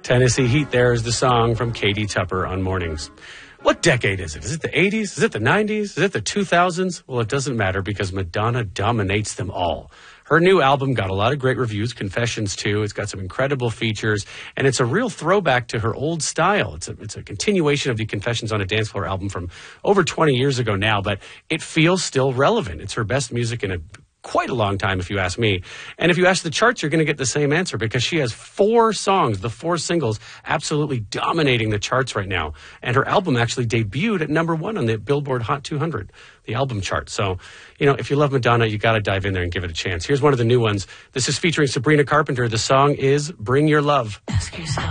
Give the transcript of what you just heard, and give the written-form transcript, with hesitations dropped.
Tennessee Heat there is the song from Katie Tupper on Mornings. What decade is it? Is it the 80s? Is it the 90s? Is it the 2000s? Well, it doesn't matter because Madonna dominates them all. Her new album got a lot of great reviews, Confessions too. It's got some incredible features, and it's a real throwback to her old style. It's a continuation of the Confessions on a Dance Floor album from over 20 years ago now, but it feels still relevant. It's her best music in quite a long time, if you ask me. And if you ask the charts, you're going to get the same answer because she has 4 songs, the 4 singles, absolutely dominating the charts right now. And her album actually debuted at #1 on the Billboard Hot 200, the album chart. So, if you love Madonna, you got to dive in there and give it a chance. Here's one of the new ones. This is featuring Sabrina Carpenter. The song is Bring Your Love. Ask yourself.